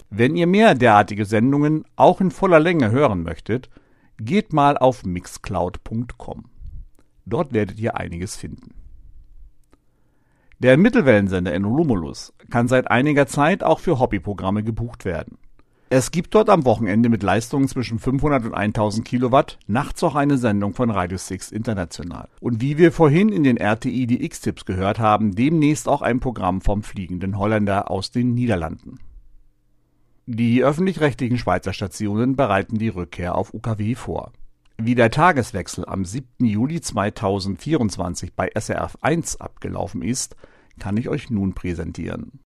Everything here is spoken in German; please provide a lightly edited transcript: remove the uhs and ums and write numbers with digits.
Wenn ihr mehr derartige Sendungen auch in voller Länge hören möchtet, geht mal auf mixcloud.com. Dort werdet ihr einiges finden. Der Mittelwellensender in Romulus kann seit einiger Zeit auch für Hobbyprogramme gebucht werden. Es gibt dort am Wochenende mit Leistungen zwischen 500 und 1000 Kilowatt nachts auch eine Sendung von Radio Six International. Und wie wir vorhin in den RTI die X-Tipps gehört haben, demnächst auch ein Programm vom fliegenden Holländer aus den Niederlanden. Die öffentlich-rechtlichen Schweizer Stationen bereiten die Rückkehr auf UKW vor. Wie der Tageswechsel am 7. Juli 2024 bei SRF 1 abgelaufen ist, kann ich euch nun präsentieren.